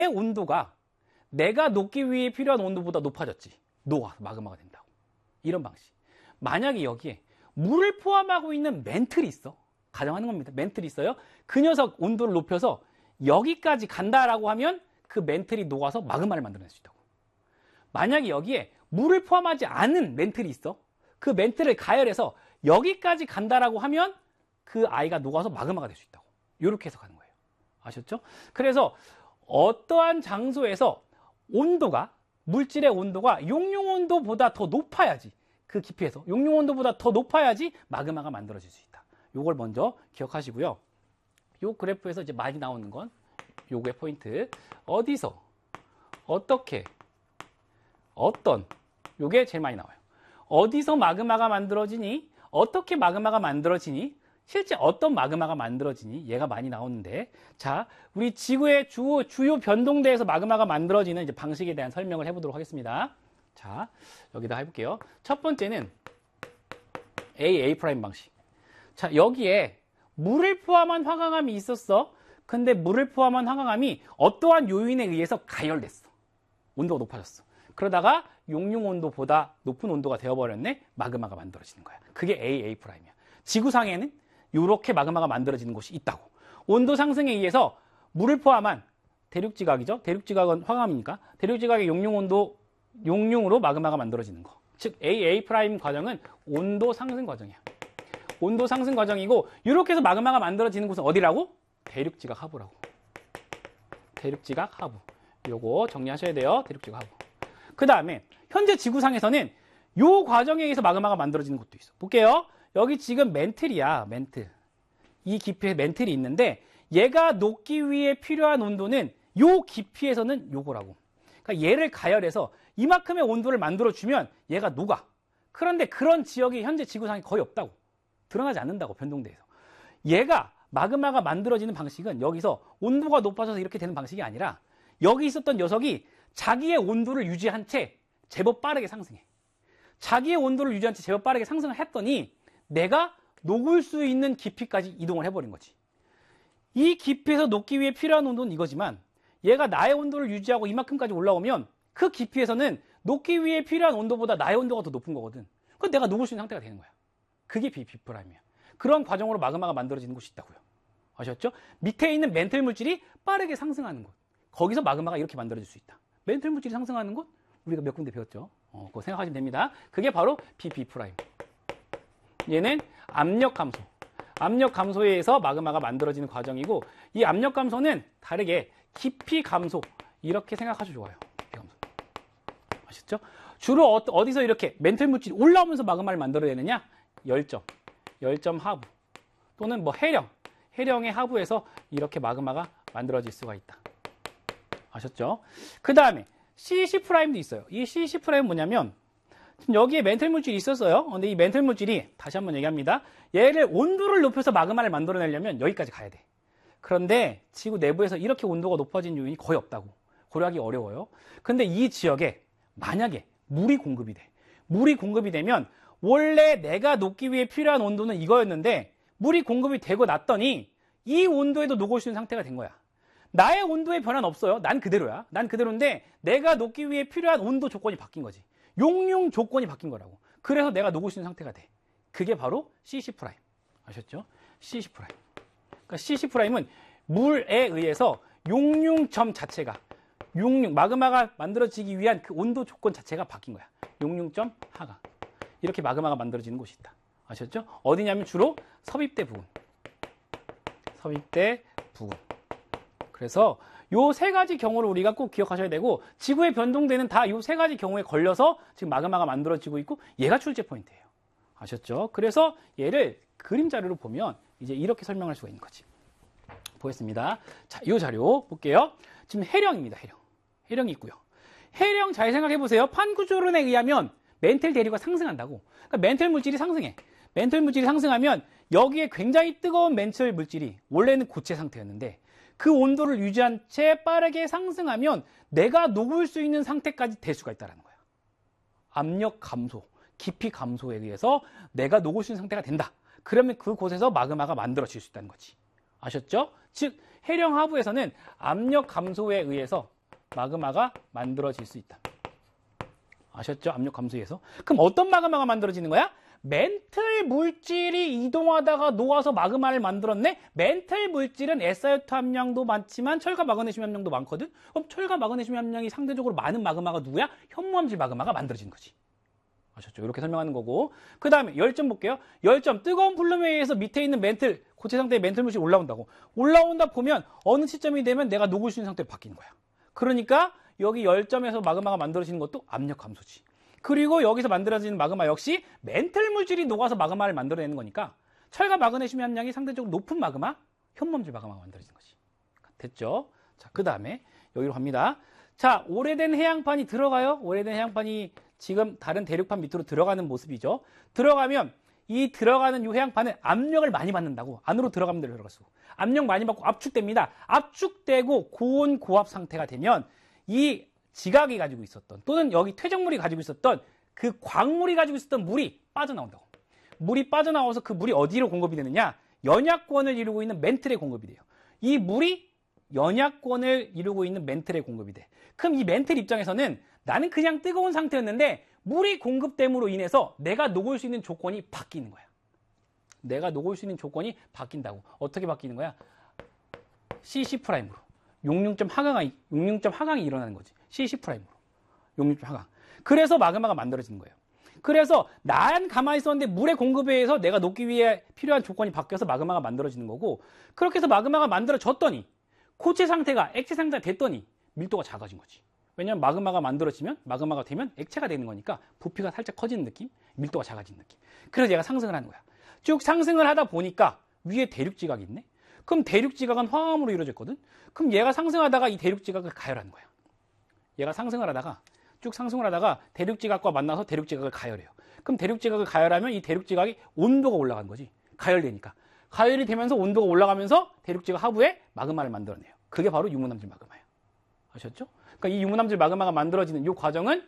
온도가 내가 녹기 위해 필요한 온도보다 높아졌지. 녹아서 마그마가 된다고. 이런 방식. 만약에 여기에 물을 포함하고 있는 멘틀이 있어. 가정하는 겁니다. 멘틀이 있어요. 그 녀석 온도를 높여서 여기까지 간다라고 하면 그 멘틀이 녹아서 마그마를 만들어낼 수 있다고. 만약에 여기에 물을 포함하지 않은 멘틀이 있어. 그 멘틀을 가열해서 여기까지 간다라고 하면 그 아이가 녹아서 마그마가 될 수 있다고. 이렇게 해석하는 거예요. 아셨죠? 그래서 어떠한 장소에서 온도가, 물질의 온도가 용융 온도보다 더 높아야지, 그 깊이에서 용융 온도보다 더 높아야지 마그마가 만들어질 수 있다. 요걸 먼저 기억하시고요. 요 그래프에서 이제 많이 나오는 건 요거의 포인트. 어디서, 어떻게, 어떤, 요게 제일 많이 나와요. 어디서 마그마가 만들어지니? 어떻게 마그마가 만들어지니? 실제 어떤 마그마가 만들어지니? 얘가 많이 나오는데, 자, 우리 지구의 주요 변동대에서 마그마가 만들어지는 이제 방식에 대한 설명을 해보도록 하겠습니다. 자, 여기다 해볼게요. 첫 번째는 A 프라임 방식. 자, 여기에 물을 포함한 화강암이 있었어. 근데 물을 포함한 화강암이 어떠한 요인에 의해서 가열됐어. 온도가 높아졌어. 그러다가 용융 온도보다 높은 온도가 되어버렸네. 마그마가 만들어지는 거야. 그게 A 프라임이야. 지구상에는 이렇게 마그마가 만들어지는 곳이 있다고. 온도 상승에 의해서 물을 포함한 대륙지각이죠. 대륙지각은 화강암이니까 대륙지각의 용융으로 마그마가 만들어지는 거. 즉 A 프라임 과정은 온도 상승 과정이야. 온도 상승 과정이고, 이렇게 해서 마그마가 만들어지는 곳은 어디라고? 대륙지각 하부라고. 대륙지각 하부. 요거 정리하셔야 돼요. 대륙지각 하부. 그 다음에 현재 지구상에서는 요 과정에 의해서 마그마가 만들어지는 곳도 있어. 볼게요. 여기 지금 멘틀이야. 멘틀. 이 깊이에 멘틀이 있는데 얘가 녹기 위해 필요한 온도는 요 깊이에서는 요거라고. 그러니까 얘를 가열해서 이만큼의 온도를 만들어주면 얘가 녹아. 그런데 그런 지역이 현재 지구상에 거의 없다고. 드러나지 않는다고, 변동대에서. 얘가 마그마가 만들어지는 방식은 여기서 온도가 높아져서 이렇게 되는 방식이 아니라 여기 있었던 녀석이 자기의 온도를 유지한 채 제법 빠르게 상승해. 자기의 온도를 유지한 채 제법 빠르게 상승을 했더니 내가 녹을 수 있는 깊이까지 이동을 해버린 거지. 이 깊이에서 녹기 위해 필요한 온도는 이거지만 얘가 나의 온도를 유지하고 이만큼까지 올라오면 그 깊이에서는 녹기 위해 필요한 온도보다 나의 온도가 더 높은 거거든. 그럼 내가 녹을 수 있는 상태가 되는 거야. 그게 B 프라임이야. 그런 과정으로 마그마가 만들어지는 곳이 있다고요. 아셨죠? 밑에 있는 멘틀 물질이 빠르게 상승하는 곳. 거기서 마그마가 이렇게 만들어질 수 있다. 멘틀 물질이 상승하는 곳? 우리가 몇 군데 배웠죠? 그거 생각하시면 됩니다. 그게 바로 B 프라임. 얘는 압력 감소. 압력 감소에 의해서 마그마가 만들어지는 과정이고, 이 압력 감소는 다르게 깊이 감소. 이렇게 생각하셔도 좋아요. 깊이 감소. 아셨죠? 주로 어디서 이렇게 멘틀 물질이 올라오면서 마그마를 만들어내느냐? 열점 하부 또는 뭐 해령의 하부에서 이렇게 마그마가 만들어질 수가 있다. 아셨죠? 그 다음에 CC'도 있어요. 이 CC'은 뭐냐면 지금 여기에 멘틀 물질이 있었어요. 근데 이 멘틀 물질이, 다시 한번 얘기합니다, 얘를 온도를 높여서 마그마를 만들어내려면 여기까지 가야 돼. 그런데 지구 내부에서 이렇게 온도가 높아진 요인이 거의 없다고. 고려하기 어려워요. 근데 이 지역에 만약에 물이 공급이 돼. 물이 공급이 되면 원래 내가 녹기 위해 필요한 온도는 이거였는데 물이 공급이 되고 났더니 이 온도에도 녹을 수 있는 상태가 된 거야. 나의 온도에 변화는 없어요. 난 그대로야. 난 그대로인데 내가 녹기 위해 필요한 온도 조건이 바뀐 거지. 용융 조건이 바뀐 거라고. 그래서 내가 녹을 수 있는 상태가 돼. 그게 바로 CC'. 아셨죠? CC'. 그러니까 CC'은 물에 의해서 용융점 자체가, 마그마가 만들어지기 위한 그 온도 조건 자체가 바뀐 거야. 용융점 하강. 이렇게 마그마가 만들어지는 곳이 있다. 아셨죠? 어디냐면 주로 섭입대 부근. 섭입대 부근. 그래서 요 세 가지 경우를 우리가 꼭 기억하셔야 되고, 지구의 변동대는 다 요 세 가지 경우에 걸려서 지금 마그마가 만들어지고 있고, 얘가 출제 포인트예요. 아셨죠? 그래서 얘를 그림 자료로 보면 이제 이렇게 설명할 수가 있는 거지. 보겠습니다. 자, 이 자료 볼게요. 지금 해령입니다. 해령이 있고요. 해령 잘 생각해 보세요. 판구조론에 의하면 멘틀 대류가 상승한다고. 그러니까 멘틀 물질이 상승해. 멘틀 물질이 상승하면 여기에 굉장히 뜨거운 멘틀 물질이 원래는 고체 상태였는데 그 온도를 유지한 채 빠르게 상승하면 내가 녹을 수 있는 상태까지 될 수가 있다는 거야. 압력 감소, 깊이 감소에 의해서 내가 녹을 수 있는 상태가 된다. 그러면 그곳에서 마그마가 만들어질 수 있다는 거지. 아셨죠? 즉 해령 하부에서는 압력 감소에 의해서 마그마가 만들어질 수 있다. 아셨죠? 압력 감소에 의해서. 그럼 어떤 마그마가 만들어지는 거야? 멘틀 물질이 이동하다가 녹아서 마그마를 만들었네? 멘틀 물질은 SiO2 함량도 많지만 철과 마그네슘 함량도 많거든? 그럼 철과 마그네슘 함량이 상대적으로 많은 마그마가 누구야? 현무암질 마그마가 만들어지는 거지. 아셨죠? 이렇게 설명하는 거고. 그 다음에 열점 볼게요. 열점, 뜨거운 플룸에 의해서 밑에 있는 멘틀, 고체 상태의 멘틀 물질이 올라온다고. 올라온다 보면 어느 시점이 되면 내가 녹을 수 있는 상태로 바뀌는 거야. 그러니까 여기 열점에서 마그마가 만들어지는 것도 압력 감소지. 그리고 여기서 만들어지는 마그마 역시 멘틀 물질이 녹아서 마그마를 만들어내는 거니까 철과 마그네슘 함량이 상대적으로 높은 마그마, 현무암질 마그마가 만들어지는 거지. 됐죠? 자, 그 다음에 여기로 갑니다. 자, 오래된 해양판이 들어가요. 오래된 해양판이 지금 다른 대륙판 밑으로 들어가는 모습이죠. 들어가면 이 들어가는 이 해양판은 압력을 많이 받는다고. 안으로 들어가면 들어갈수록 압력 많이 받고 압축됩니다. 압축되고 고온 고압 상태가 되면 이 지각이 가지고 있었던 또는 여기 퇴적물이 가지고 있었던 그 광물이 가지고 있었던 물이 빠져나온다고. 물이 빠져나와서 그 물이 어디로 공급이 되느냐? 연약권을 이루고 있는 멘틀에 공급이 돼요. 이 물이 연약권을 이루고 있는 멘틀에 공급이 돼. 그럼 이 멘틀 입장에서는 나는 그냥 뜨거운 상태였는데 물이 공급됨으로 인해서 내가 녹을 수 있는 조건이 바뀌는 거야. 내가 녹을 수 있는 조건이 바뀐다고. 어떻게 바뀌는 거야? CC''으로. 용융점 하강이 일어나는 거지. CC''으로. 용융점 하강. 그래서 마그마가 만들어지는 거예요. 그래서 난 가만히 있었는데 물의 공급에 의해서 내가 녹기 위해 필요한 조건이 바뀌어서 마그마가 만들어지는 거고, 그렇게 해서 마그마가 만들어졌더니 고체 상태가 액체 상태가 됐더니 밀도가 작아진 거지. 왜냐하면 마그마가 만들어지면 마그마가 되면 액체가 되는 거니까 부피가 살짝 커지는 느낌, 밀도가 작아지는 느낌. 그래서 얘가 상승을 하는 거야. 쭉 상승을 하다 보니까 위에 대륙지각이 있네. 그럼 대륙지각은 화학암으로 이루어졌거든. 그럼 얘가 상승하다가 이 대륙지각을 가열하는 거야. 얘가 상승을 하다가 쭉 상승을 하다가 대륙지각과 만나서 대륙지각을 가열해요. 그럼 대륙지각을 가열하면 이 대륙지각이 온도가 올라가는 거지. 가열되니까. 가열이 되면서 온도가 올라가면서 대륙지각 하부에 마그마를 만들어내요. 그게 바로 유문암질 마그마예요. 아셨죠? 그러니까 이 유문암질 마그마가 만들어지는 이 과정은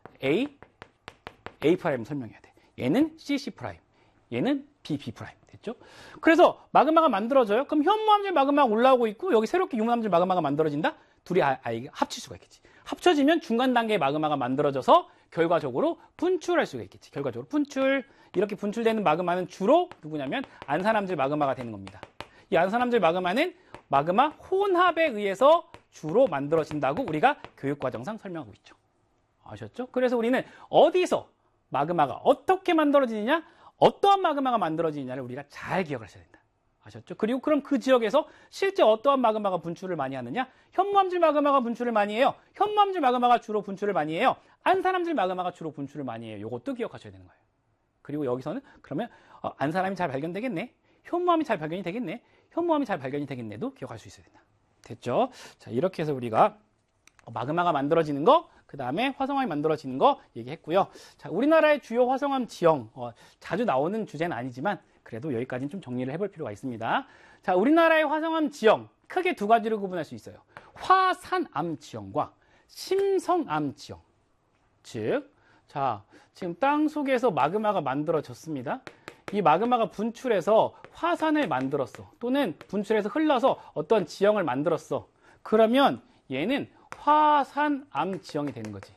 A''을 설명해야 돼. 얘는 CC', 얘는 BB'. 됐죠? 그래서 마그마가 만들어져요. 그럼 현무암질 마그마가 올라오고 있고 여기 새롭게 유문암질 마그마가 만들어진다? 둘이 합칠 수가 있겠지. 합쳐지면 중간 단계의 마그마가 만들어져서 결과적으로 분출할 수가 있겠지. 결과적으로 분출. 이렇게 분출되는 마그마는 주로 누구냐면 안산암질 마그마가 되는 겁니다. 이 안산암질 마그마는 마그마 혼합에 의해서 주로 만들어진다고 우리가 교육과정상 설명하고 있죠. 아셨죠? 그래서 우리는 어디서 마그마가 어떻게 만들어지느냐, 어떠한 마그마가 만들어지느냐를 우리가 잘 기억하셔야 된다. 아셨죠? 그리고 그럼 그 지역에서 실제 어떠한 마그마가 분출을 많이 하느냐? 현무암질 마그마가 분출을 많이 해요. 현무암질 마그마가 주로 분출을 많이 해요. 안산암질 마그마가 주로 분출을 많이 해요. 이것도 기억하셔야 되는 거예요. 그리고 여기서는 그러면 안산암이 잘 발견되겠네. 현무암이 잘 발견이 되겠네. 현무암이 잘 발견이 되겠네도 기억할 수 있어야 된다. 됐죠? 자, 이렇게 해서 우리가 마그마가 만들어지는 거, 그 다음에 화성암이 만들어지는 거 얘기했고요. 자, 우리나라의 주요 화성암 지형, 자주 나오는 주제는 아니지만 그래도 여기까지는 좀 정리를 해볼 필요가 있습니다. 자, 우리나라의 화성암 지형 크게 두 가지로 구분할 수 있어요. 화산암 지형과 심성암 지형. 즉, 자, 지금 땅 속에서 마그마가 만들어졌습니다. 이 마그마가 분출해서 화산을 만들었어. 또는 분출해서 흘러서 어떤 지형을 만들었어. 그러면 얘는 화산암 지형이 되는 거지.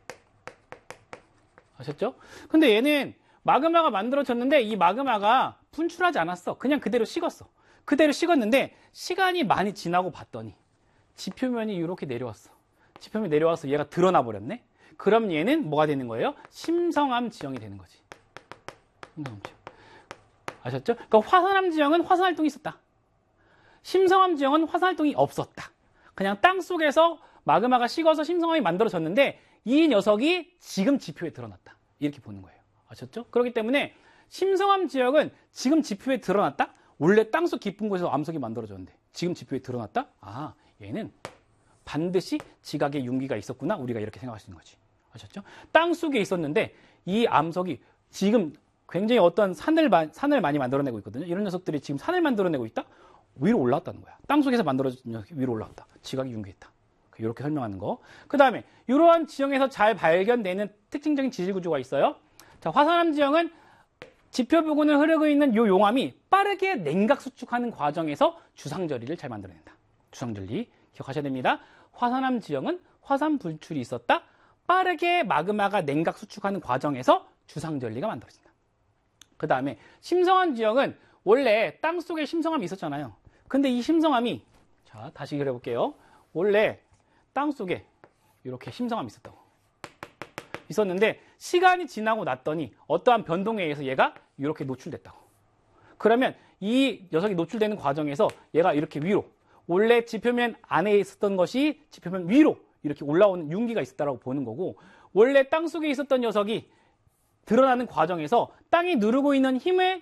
아셨죠? 근데 얘는 마그마가 만들어졌는데 이 마그마가 분출하지 않았어. 그냥 그대로 식었어. 그대로 식었는데 시간이 많이 지나고 봤더니 지표면이 이렇게 내려왔어. 지표면이 내려와서 얘가 드러나 버렸네. 그럼 얘는 뭐가 되는 거예요? 심성암 지형이 되는 거지. 심성암 지형. 아셨죠? 그러니까 화산암 지형은 화산 활동이 있었다. 심성암 지형은 화산 활동이 없었다. 그냥 땅 속에서 마그마가 식어서 심성암이 만들어졌는데 이 녀석이 지금 지표에 드러났다. 이렇게 보는 거예요. 아셨죠? 그렇기 때문에 심성암 지역은 지금 지표에 드러났다? 원래 땅속 깊은 곳에서 암석이 만들어졌는데 지금 지표에 드러났다? 아, 얘는 반드시 지각의 융기가 있었구나. 우리가 이렇게 생각할 수 있는 거지. 아셨죠? 땅 속에 있었는데 이 암석이 지금 굉장히 어떤 산을 많이 만들어내고 있거든요. 이런 녀석들이 지금 산을 만들어내고 있다? 위로 올라왔다는 거야. 땅 속에서 만들어진 녀석이 위로 올라왔다. 지각이 융기했다. 이렇게 설명하는 거. 그 다음에 이러한 지형에서 잘 발견되는 특징적인 지질 구조가 있어요. 자, 화산암 지형은 지표 부근을 흐르고 있는 이 용암이 빠르게 냉각 수축하는 과정에서 주상절리를 잘 만들어낸다. 주상절리 기억하셔야 됩니다. 화산암 지형은 화산 분출이 있었다. 빠르게 마그마가 냉각 수축하는 과정에서 주상절리가 만들어진다. 그 다음에 심성암 지형은 원래 땅속에 심성암이 있었잖아요. 근데 이 심성암이, 자, 다시 그려볼게요. 원래 땅속에 이렇게 심성암이 있었는데 시간이 지나고 났더니 어떠한 변동에 의해서 얘가 이렇게 노출됐다고. 그러면 이 녀석이 노출되는 과정에서 얘가 이렇게 위로, 원래 지표면 안에 있었던 것이 지표면 위로 이렇게 올라오는 윤기가 있었다고 보는 거고, 원래 땅속에 있었던 녀석이 드러나는 과정에서 땅이 누르고 있는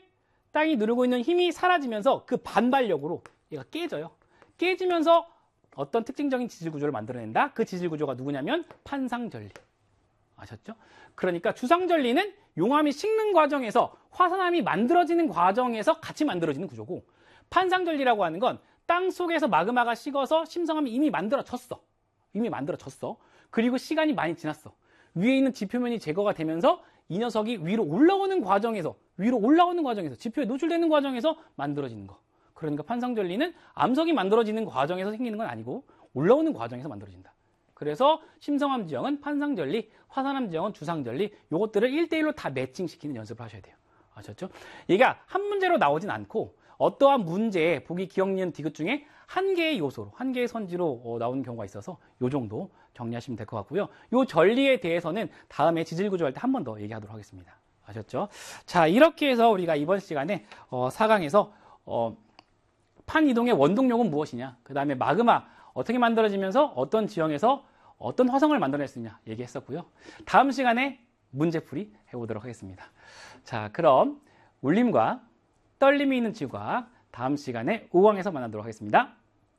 힘이 사라지면서 그 반발력으로 얘가 깨져요. 깨지면서 어떤 특징적인 지질 구조를 만들어낸다. 그 지질 구조가 누구냐면 판상절리. 아셨죠? 그러니까 주상절리는 용암이 식는 과정에서 화산암이 만들어지는 과정에서 같이 만들어지는 구조고, 판상절리라고 하는 건 땅 속에서 마그마가 식어서 심성암이 이미 만들어졌어. 그리고 시간이 많이 지났어. 위에 있는 지표면이 제거가 되면서 이 녀석이 위로 올라오는 과정에서 지표에 노출되는 과정에서 만들어지는 거. 그러니까 판상절리는 암석이 만들어지는 과정에서 생기는 건 아니고 올라오는 과정에서 만들어진다. 그래서 심성암 지형은 판상절리, 화산암 지형은 주상절리, 요것들을 1대1로 다 매칭시키는 연습을 하셔야 돼요. 아셨죠? 얘가 한 문제로 나오진 않고 어떠한 문제에 보기, 기억, 니은, 디귿 중에 한 개의 요소로, 한 개의 선지로 나오는 경우가 있어서 요 정도 정리하시면 될 것 같고요. 요 전리에 대해서는 다음에 지질구조 할 때 한 번 더 얘기하도록 하겠습니다. 아셨죠? 자, 이렇게 해서 우리가 이번 시간에 4강에서 판이동의 원동력은 무엇이냐, 그 다음에 마그마 어떻게 만들어지면서 어떤 지형에서 어떤 화성을 만들어낼 수 있냐 얘기했었고요. 다음 시간에 문제풀이 해보도록 하겠습니다. 자, 그럼 울림과 떨림이 있는 지구과학 다음 시간에 5강에서 만나도록 하겠습니다.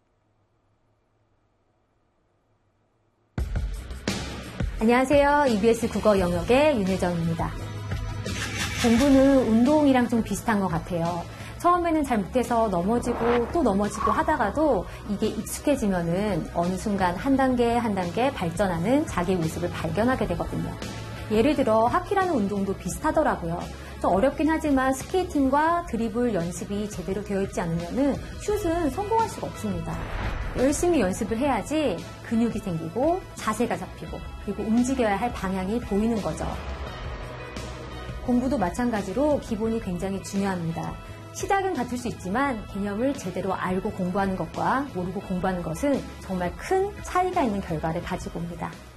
안녕하세요. EBS 국어 영역의 윤혜정입니다. 공부는 운동이랑 좀 비슷한 것 같아요. 처음에는 잘 못해서 넘어지고 또 넘어지고 하다가도 이게 익숙해지면은 어느 순간 한 단계 한 단계 발전하는 자기의 모습을 발견하게 되거든요. 예를 들어 하키라는 운동도 비슷하더라고요. 좀 어렵긴 하지만 스케이팅과 드리블 연습이 제대로 되어 있지 않으면은 슛은 성공할 수가 없습니다. 열심히 연습을 해야지 근육이 생기고 자세가 잡히고 그리고 움직여야 할 방향이 보이는 거죠. 공부도 마찬가지로 기본이 굉장히 중요합니다. 시작은 같을 수 있지만 개념을 제대로 알고 공부하는 것과 모르고 공부하는 것은 정말 큰 차이가 있는 결과를 가지고 옵니다.